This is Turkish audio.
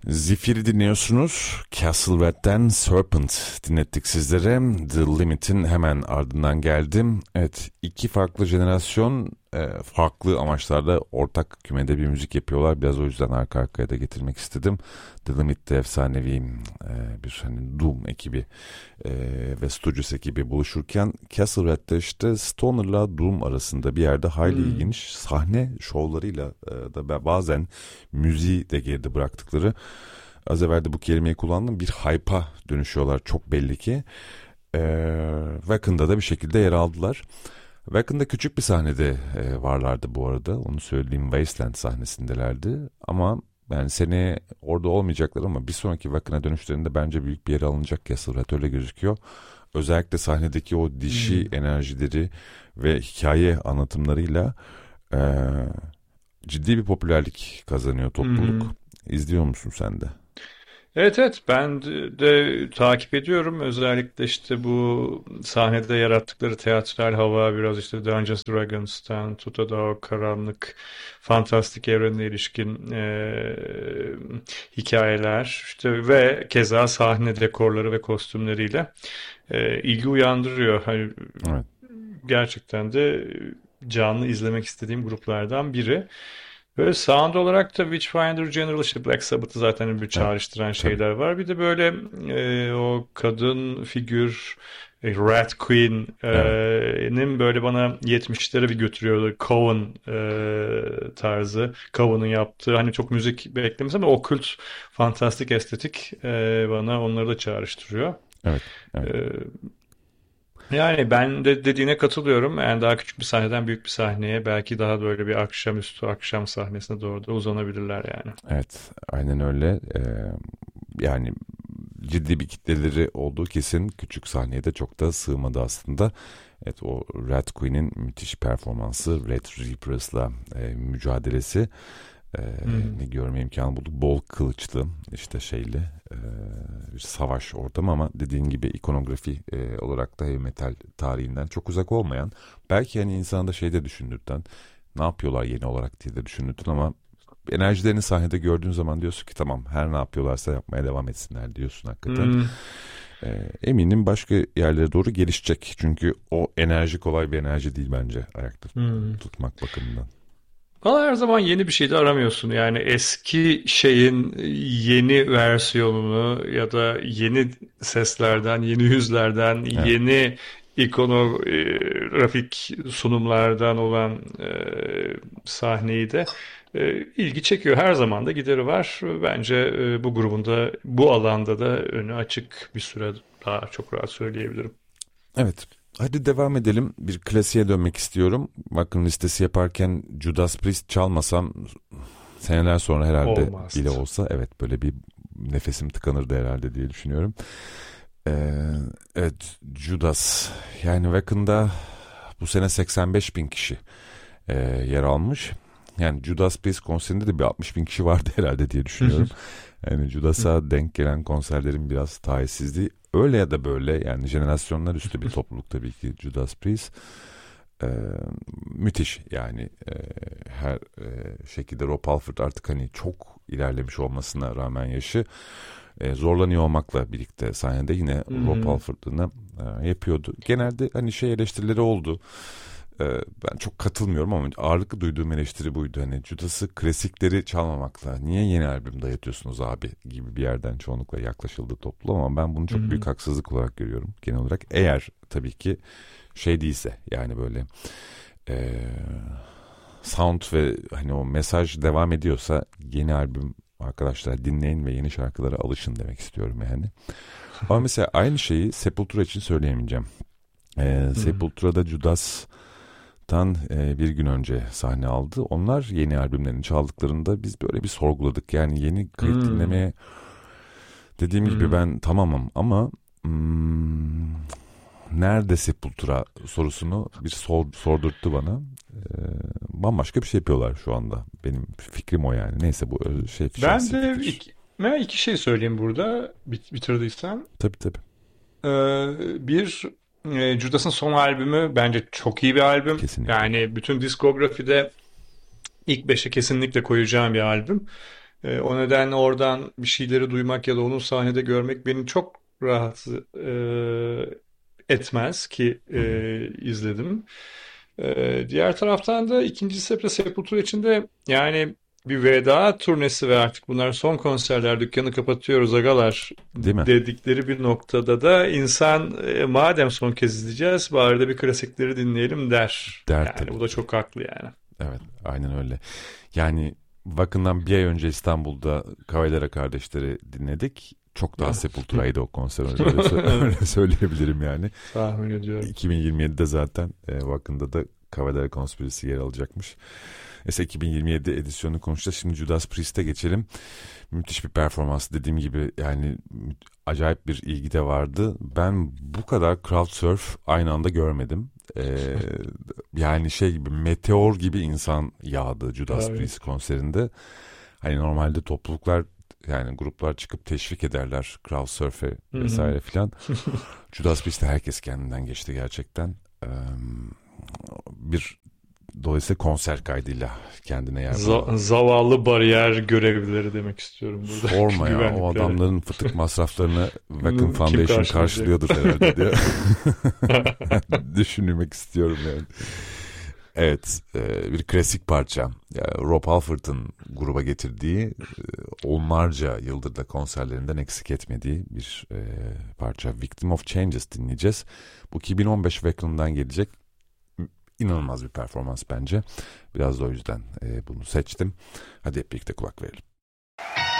Zifiri dinliyorsunuz. Castle Red'den Serpent dinlettik sizlere. The Limit'in hemen ardından geldim. Evet, iki farklı jenerasyon farklı amaçlarla ortak kümede bir müzik yapıyorlar. Biraz o yüzden arka arkaya da getirmek istedim. The Limit'te efsanevi bir hani Doom ekibi ve Stooges ekibi buluşurken Castle Red'de işte Stoner'la Doom arasında bir yerde hayli ilginç sahne şovlarıyla da bazen müziği de geride bıraktıkları, az evvel de bu kelimeyi kullandım, bir hype'a dönüşüyorlar çok belli ki. Wacken'da da bir şekilde yer aldılar. Wacken'da küçük bir sahnede varlardı bu arada, onu söyleyeyim, Wasteland sahnesindelerdi ama yani seneye orada olmayacaklar ama bir sonraki Wacken'a dönüşlerinde bence büyük bir yer alınacak Castle Red, öyle gözüküyor. Özellikle sahnedeki o dişi enerjileri ve hikaye anlatımlarıyla ciddi bir popülerlik kazanıyor topluluk. İzliyor musun sen de? Evet, evet, ben de takip ediyorum. Özellikle işte bu sahnede yarattıkları teatral hava, biraz işte Dungeons Dragons'tan tut da o karanlık fantastik evrenine ilişkin hikayeler işte ve keza sahne dekorları ve kostümleriyle ilgi uyandırıyor. Hani Evet. gerçekten de canlı izlemek istediğim gruplardan biri. Böyle sound olarak da Witchfinder General, işte Black Sabbath'ı zaten bir Evet. çağrıştıran Tabii. şeyler var. Bir de böyle o kadın figür, Rat Evet. Queen'nin böyle bana 70'lere bir götürüyordu. Coven tarzı. Coven'ın yaptığı hani çok müzik beklemesi ama okült, fantastik estetik bana onları da çağrıştırıyor. Evet. Evet. E, Yani ben de dediğine katılıyorum. Yani daha küçük bir sahneden büyük bir sahneye, belki daha böyle bir akşamüstü, akşam sahnesine doğru da uzanabilirler yani. Evet. Aynen öyle. Yani ciddi bir kitleleri olduğu kesin, küçük sahneye de çok da sığmadı aslında. Evet, o Rat Queen'in müthiş performansı, Red Reapers'la mücadelesi, e, Hı hı. ne görme imkanı bulduk. Bol kılıçlı işte şeyli bir savaş ortamı ama dediğin gibi ikonografi olarak da heavy metal tarihinden çok uzak olmayan, belki hani insana da şeyde düşündürten, ne yapıyorlar yeni olarak diye de düşündürten ama enerjilerini sahnede gördüğün zaman diyorsun ki tamam, her ne yapıyorlarsa yapmaya devam etsinler diyorsun hakikaten. Hmm. Eminim başka yerlere doğru gelişecek. Çünkü o enerji kolay bir enerji değil bence, ayakta Hmm. tutmak bakımından. Valla her zaman yeni bir şey de aramıyorsun. Yani eski şeyin yeni versiyonunu ya da yeni seslerden, yeni yüzlerden, Evet. yeni ikonografik sunumlardan olan sahneyi de ilgi çekiyor. Her zaman da gideri var. Bence bu grubun da bu alanda da önü açık, bir süre daha çok rahat söyleyebilirim. Evet. Hadi devam edelim. Bir klasiğe dönmek istiyorum. Bakın, listesi yaparken Judas Priest çalmasam seneler sonra herhalde bile Olmazdı. olsa, evet, böyle bir nefesim tıkanırdı herhalde diye düşünüyorum. Ee, evet, Judas, yani Wacken'da bu sene 85 bin kişi yer almış. Yani Judas Priest konserinde de bir 60 bin kişi vardı herhalde diye düşünüyorum. Yani Judas'a denk gelen konserlerin biraz talihsizliği. Öyle ya da böyle, yani jenerasyonlar üstü bir topluluk tabii ki Judas Priest. Ee, müthiş yani, her şekilde Rob Halford artık hani çok ilerlemiş olmasına rağmen yaşı, zorlanıyor olmakla birlikte sahnede yine Rob Halford'ını yapıyordu. Genelde hani şey eleştirileri oldu. Ben çok katılmıyorum ama ağırlıklı duyduğum eleştiri buydu. Hani Judas'ı klasikleri çalmamakla niye yeni albüm dayatıyorsunuz abi gibi bir yerden çoğunlukla yaklaşıldı toplum, ama ben bunu çok büyük haksızlık olarak görüyorum genel olarak. Eğer tabii ki şey değilse, yani böyle e, sound ve hani o mesaj devam ediyorsa, yeni albüm arkadaşlar dinleyin ve yeni şarkılara alışın demek istiyorum yani. Ama mesela aynı şeyi Sepultura için söyleyemeyeceğim. Sepultura'da Judas'tan bir gün önce sahne aldı. Onlar yeni albümlerini çaldıklarında biz böyle bir sorguladık. Yani yeni kayıt dinlemeye, dediğim gibi ben tamamım ama nerede Sepultura sorusunu bir sordurttu bana. Bambaşka bir şey yapıyorlar şu anda. Benim fikrim o yani. Neyse, bu şey, Ben şahsi de fikir. iki şey söyleyeyim burada, bitirdiysen. Tabii tabii. Bir, Judas'ın son albümü bence çok iyi bir albüm. Kesinlikle. Yani bütün diskografide ilk beşe kesinlikle koyacağım bir albüm. O nedenle oradan bir şeyleri duymak ya da onu sahnede görmek beni çok rahatsız etmez ki Hı hı. izledim. Diğer taraftan da ikinci Sepultura içinde yani bir veda turnesi ve artık bunlar son konserler, dükkanı kapatıyoruz agalar Değil mi? dedikleri bir noktada da insan madem son kez izleyeceğiz bari de bir klasikleri dinleyelim der. Der Yani bu tabii da ki. çok haklı yani. Evet, aynen öyle. Yani Waken'dan bir ay önce İstanbul'da Cavalera kardeşleri dinledik. Çok daha Sepultura'ydı o konser. Öyle, Evet, öyle söyleyebilirim yani. tahmin ediyorum. 2027'de zaten Waken'da da Cavalera Conspiracy yer alacakmış. Neyse 2027 edisyonu konuşacağız. Şimdi Judas Priest'e geçelim. Müthiş bir performans dediğim gibi yani acayip bir ilgi de vardı. Ben bu kadar crowd surf aynı anda görmedim. Yani şey gibi meteor gibi insan yağdı Judas Evet. Priest konserinde. Hani normalde topluluklar yani gruplar çıkıp teşvik ederler crowd surf'e Hı hı. vesaire filan. Judas Priest'te herkes kendinden geçti gerçekten. Bir dolayısıyla konser kaydıyla kendine yer buldu. Zavallı bariyer görevlileri demek istiyorum burada. Sorma ya, o Güvenlikleri. adamların fıtık masraflarını Wacken Kim Foundation karşılayacak? karşılıyordur herhalde diye düşünmek istiyorum yani. Evet, bir klasik parça. Yani Rob Halford'ın gruba getirdiği, onlarca yıldır da konserlerinden eksik etmediği bir parça. Victim of Changes dinleyeceğiz. Bu 2015 Wacken'dan gelecek. İnanılmaz bir performans bence. Biraz da o yüzden bunu seçtim. Hadi hep birlikte kulak verelim.